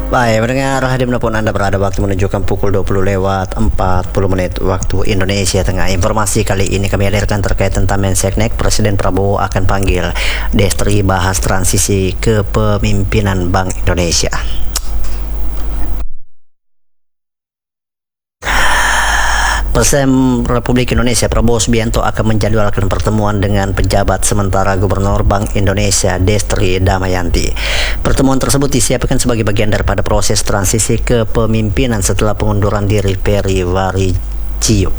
Baik, mendengar dimanapun Anda berada, waktu menunjukkan pukul 20 lewat 40 menit waktu Indonesia Tengah. Informasi kali ini kami hadirkan terkait tentang Menseknek. Presiden Prabowo akan panggil Destri bahas transisi kepemimpinan Bank Indonesia. Presiden Republik Indonesia Prabowo Subianto akan menjadwalkan pertemuan dengan pejabat sementara Gubernur Bank Indonesia Destri Damayanti. Pertemuan tersebut disiapkan sebagai bagian daripada proses transisi kepemimpinan setelah pengunduran diri Peri Warjio.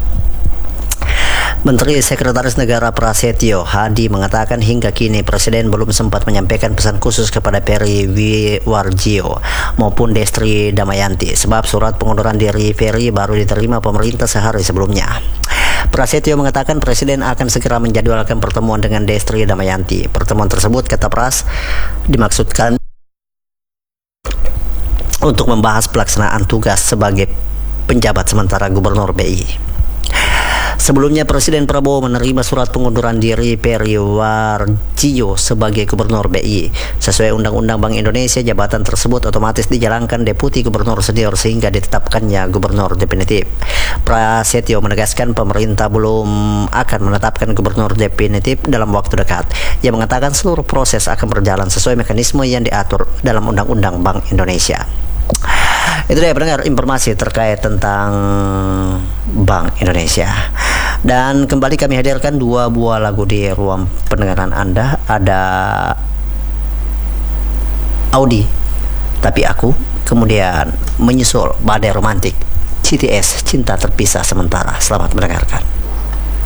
Menteri Sekretaris Negara Prasetyo Hadi mengatakan hingga kini Presiden belum sempat menyampaikan pesan khusus kepada Peri Warjio maupun Destri Damayanti sebab surat pengunduran diri Peri baru diterima pemerintah sehari sebelumnya. Prasetyo mengatakan Presiden akan segera menjadwalkan pertemuan dengan Destri Damayanti. Pertemuan tersebut, kata Pras, dimaksudkan untuk membahas pelaksanaan tugas sebagai penjabat sementara Gubernur BI. Sebelumnya Presiden Prabowo menerima surat pengunduran diri Peri Warjio sebagai Gubernur BI. Sesuai Undang-Undang Bank Indonesia, jabatan tersebut otomatis dijalankan Deputi Gubernur senior sehingga ditetapkannya Gubernur definitif. Prasetyo menegaskan pemerintah belum akan menetapkan Gubernur definitif dalam waktu dekat. Ia mengatakan seluruh proses akan berjalan sesuai mekanisme yang diatur dalam Undang-Undang Bank Indonesia. Itu dia pendengar informasi terkait tentang Bank Indonesia. Dan kembali kami hadirkan dua buah lagu di ruang pendengaran Anda. Ada Audi Tapi Aku, kemudian menyusul Badai Romantik CTS Cinta Terpisah Sementara. Selamat mendengarkan.